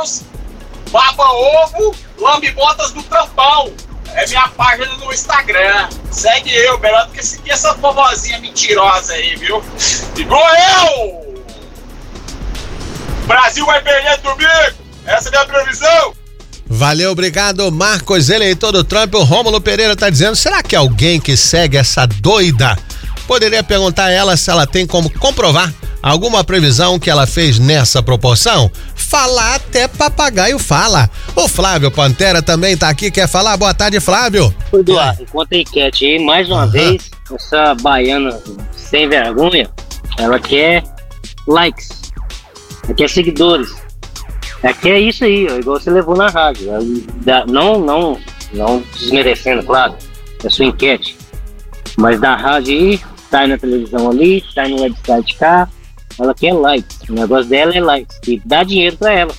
anos, baba ovo, lambe botas do trampão. É minha página no Instagram. Segue eu, melhor do que seguir essa vovozinha mentirosa aí, viu? Igual eu! O Brasil vai perder domingo! Essa é a minha previsão! Valeu, obrigado, Marcos, eleitor do Trump. O Rômulo Pereira tá dizendo, será que alguém que segue essa doida poderia perguntar a ela se ela tem como comprovar alguma previsão que ela fez nessa proporção? Falar até papagaio fala. O Flávio Pantera também tá aqui, quer falar? Boa tarde, Flávio. Eduardo, enquanto a enquete aí, mais uma vez, essa baiana sem vergonha, ela quer likes, ela quer seguidores. É que é isso aí, ó, igual você levou na rádio. Não desmerecendo, claro, a sua enquete. Mas da rádio aí, tá aí na televisão ali, tá aí no website cá, ela quer likes. O negócio dela é likes, e dá dinheiro pra ela.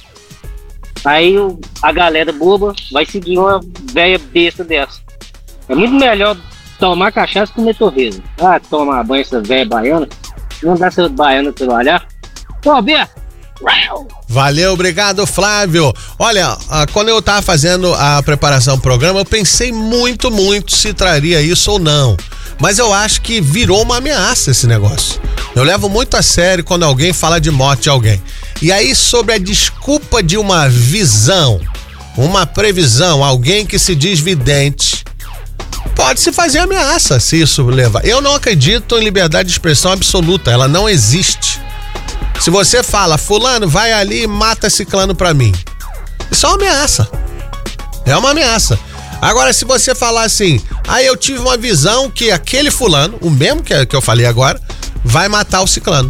Aí a galera boba vai seguir uma velha besta dessa. É muito melhor tomar cachaça que comer torresmo. Ah, tomar banho essa velha baiana, não dá essa baiana trabalhar. Ô, Beto! Valeu, obrigado, Flávio. Olha, quando eu tava fazendo a preparação do programa, eu pensei muito se traria isso ou não. Mas eu acho que virou uma ameaça esse negócio. Eu levo muito a sério quando alguém fala de morte de alguém. E aí, sobre a desculpa de uma visão, uma previsão, alguém que se diz vidente, pode se fazer ameaça se isso levar. Eu não acredito em liberdade de expressão absoluta, ela não existe. Se você fala, fulano, vai ali e mata ciclano pra mim, isso é uma ameaça. É uma ameaça. Agora, se você falar assim, eu tive uma visão que aquele fulano, o mesmo que eu falei agora, vai matar o ciclano.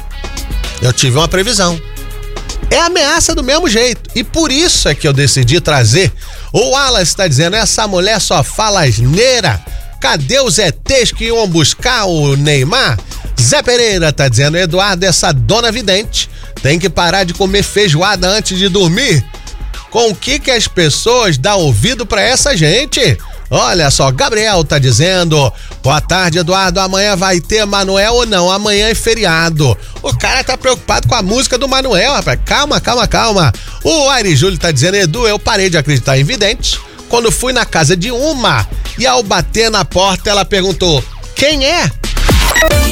Eu tive uma previsão. É ameaça do mesmo jeito. E por isso é que eu decidi trazer. O Wallace tá dizendo, essa mulher só fala asneira. Cadê os ETs que iam buscar o Neymar? Zé Pereira tá dizendo, Eduardo, essa dona vidente tem que parar de comer feijoada antes de dormir. Com o que as pessoas dão ouvido pra essa gente? Olha só, Gabriel tá dizendo, boa tarde, Eduardo, amanhã vai ter Manuel ou não? Amanhã é feriado. O cara tá preocupado com a música do Manuel, rapaz. Calma. O Aire Júlio tá dizendo, Edu, eu parei de acreditar em videntes quando fui na casa de uma e ao bater na porta ela perguntou, quem é?